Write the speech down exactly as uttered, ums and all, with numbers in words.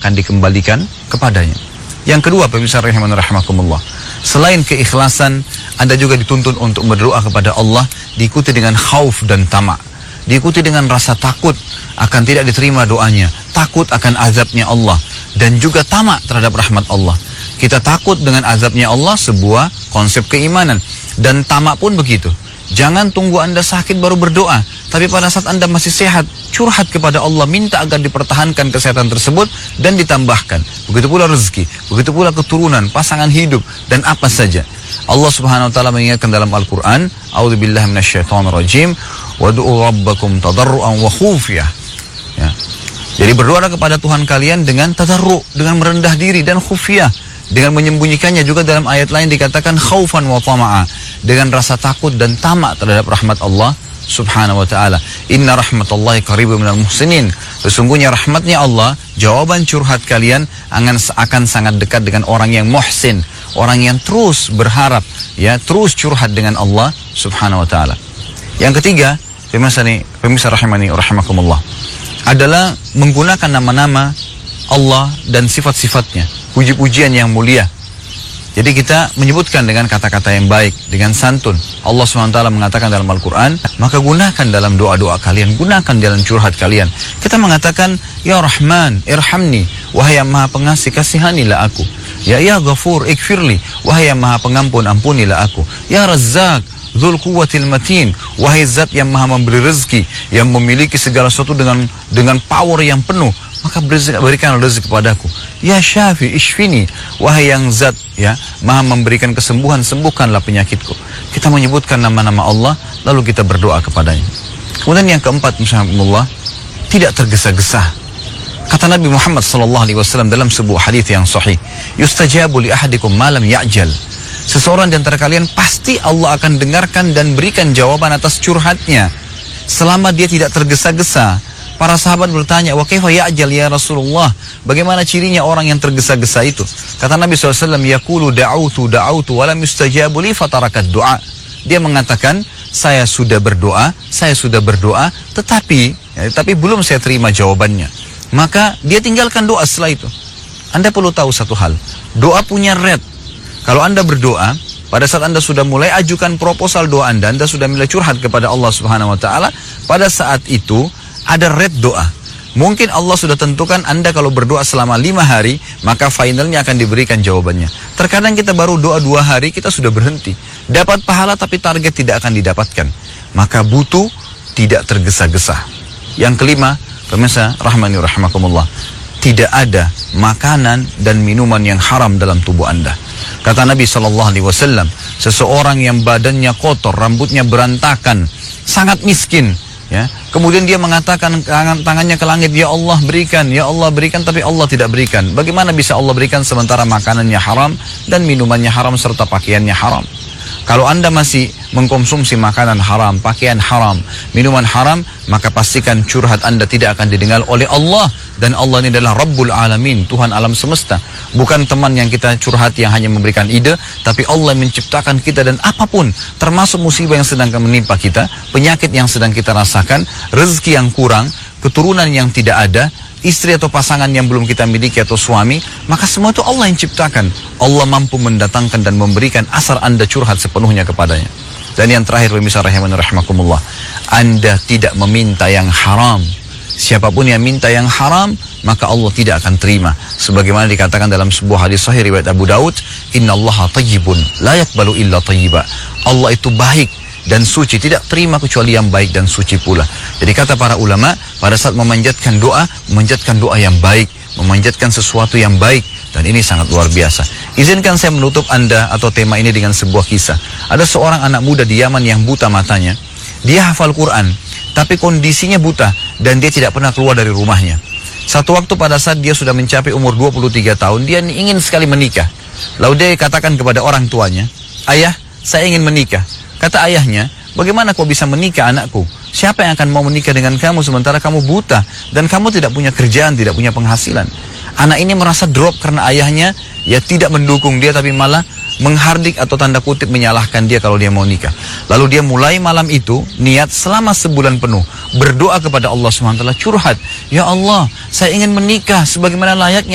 akan dikembalikan kepadanya. Yang kedua, pemirsa rahiman rahimakumullah, selain keikhlasan, Anda juga dituntun untuk berdoa kepada Allah, diikuti dengan khauf dan tamak, diikuti dengan rasa takut akan tidak diterima doanya, takut akan azabnya Allah, dan juga tamak terhadap rahmat Allah. Kita takut dengan azabnya Allah, sebuah konsep keimanan, dan tamak pun begitu. Jangan tunggu Anda sakit baru berdoa, tapi pada saat Anda masih sehat, curhat kepada Allah, minta agar dipertahankan kesehatan tersebut dan ditambahkan. Begitu pula rezeki, begitu pula keturunan, pasangan hidup, dan apa saja. Allah Subhanahu wa taala mengingatkan dalam Al-Qur'an, "A'udzubillahi minasyaitonirrajim, wad'u rabbakum tadarruan wa khufyah." Ya. Jadi berdoa kepada Tuhan kalian dengan tadarru, dengan merendah diri dan khufyah, dengan menyembunyikannya. Juga dalam ayat lain dikatakan khaufan wa tama'a, dengan rasa takut dan tamak terhadap rahmat Allah Subhanahu wa ta'ala. Inna rahmatallahi qaribun minal muhsinin. Sesungguhnya rahmatnya Allah, jawaban curhat kalian akan, akan sangat dekat dengan orang yang muhsin, orang yang terus berharap, ya, terus curhat dengan Allah Subhanahu wa ta'ala. Yang ketiga, pemirsa nih, pemirsa rahimani rahimakumullah, adalah menggunakan nama-nama Allah dan sifat-sifatnya, puji-pujian yang mulia. Jadi kita menyebutkan dengan kata-kata yang baik, dengan santun. Allah subhanahu wa taala mengatakan dalam Al-Quran, maka gunakan dalam doa-doa kalian, gunakan dalam curhat kalian. Kita mengatakan, Ya Rahman, irhamni, wahai yang maha pengasih, kasihanilah aku. Ya Ya Ghafur, ikfirli, wahai yang maha pengampun, ampunilah aku. Ya Razzaq, Dzul Quwwatil Matin, wahai zat yang maha memberi rezeki, yang memiliki segala sesuatu dengan dengan power yang penuh, maka berikan rezeki kepadaku. Ya Syafi, Ishfini, wahai yang zat, ya, maha memberikan kesembuhan, sembuhkanlah penyakitku. Kita menyebutkan nama-nama Allah, lalu kita berdoa kepadanya. Kemudian yang keempat, Bismillah, tidak tergesa-gesa. Kata Nabi Muhammad sallallahu alaihi wasallam dalam sebuah hadis yang sahih, yustajabu li ahadikum ma lam ya'jal. Seseorang di antara kalian pasti Allah akan dengarkan dan berikan jawaban atas curhatnya selama dia tidak tergesa-gesa. Para sahabat bertanya, wa kaifa ya'jal ya Rasulullah? Bagaimana cirinya orang yang tergesa-gesa itu? Kata Nabi shallallahu alaihi wasallam, yaqulu da'autu da'autu wa lam yustajabu li fatarakat du'a. Dia mengatakan, saya sudah berdoa, saya sudah berdoa, tetapi ya, tapi belum saya terima jawabannya. Maka dia tinggalkan doa setelah itu. Anda perlu tahu satu hal, doa punya red. Kalau Anda berdoa, pada saat Anda sudah mulai ajukan proposal doa Anda, Anda sudah mulai curhat kepada Allah Subhanahu wa taala, pada saat itu ada red doa. Mungkin Allah sudah tentukan Anda kalau berdoa selama lima hari, maka finalnya akan diberikan jawabannya. Terkadang kita baru doa dua hari, kita sudah berhenti. Dapat pahala tapi target tidak akan didapatkan. Maka butuh tidak tergesa-gesa. Yang kelima, pemirsa rahmani rahimakumullah, tidak ada makanan dan minuman yang haram dalam tubuh Anda. Kata Nabi shallallahu alaihi wasallam, seseorang yang badannya kotor, rambutnya berantakan, sangat miskin, ya, kemudian dia mengatakan tangannya ke langit, ya Allah berikan, ya Allah berikan, tapi Allah tidak berikan. Bagaimana bisa Allah berikan sementara makanannya haram dan minumannya haram serta pakaiannya haram? Kalau Anda masih mengkonsumsi makanan haram, pakaian haram, minuman haram, maka pastikan curhat Anda tidak akan didengar oleh Allah. Dan Allah ini adalah Rabbul Alamin, Tuhan alam semesta. Bukan teman yang kita curhat yang hanya memberikan ide, tapi Allah yang menciptakan kita. Dan apapun, termasuk musibah yang sedang menimpa kita, penyakit yang sedang kita rasakan, rezeki yang kurang, keturunan yang tidak ada, istri atau pasangan yang belum kita miliki atau suami, maka semua itu Allah yang ciptakan. Allah mampu mendatangkan dan memberikan asal Anda curhat sepenuhnya kepadanya. Dan yang terakhir, pemirsa rahiman rahimakumullah, Anda tidak meminta yang haram. Siapapun yang minta yang haram, maka Allah tidak akan terima. Sebagaimana dikatakan dalam sebuah hadis sahih riwayat Abu Daud, innallaha tayyibun la yaqbalu illa tayyiba. Allah itu baik dan suci, tidak terima kecuali yang baik dan suci pula. Jadi kata para ulama, pada saat memanjatkan doa, memanjatkan doa yang baik, memanjatkan sesuatu yang baik, dan ini sangat luar biasa. Izinkan saya menutup Anda atau tema ini dengan sebuah kisah. Ada seorang anak muda di Yaman yang buta matanya. Dia hafal Quran, tapi kondisinya buta dan dia tidak pernah keluar dari rumahnya. Satu waktu pada saat dia sudah mencapai umur dua puluh tiga tahun, dia ingin sekali menikah. Lalu dia katakan kepada orang tuanya, ayah, saya ingin menikah. Kata ayahnya, bagaimana kau bisa menikah anakku? Siapa yang akan mau menikah dengan kamu sementara kamu buta dan kamu tidak punya kerjaan, tidak punya penghasilan? Anak ini merasa drop karena ayahnya ya tidak mendukung dia, tapi malah menghardik atau tanda kutip menyalahkan dia kalau dia mau nikah. Lalu dia mulai malam itu niat selama sebulan penuh berdoa kepada Allah subhanahu wa taala, curhat, ya Allah, saya ingin menikah sebagaimana layaknya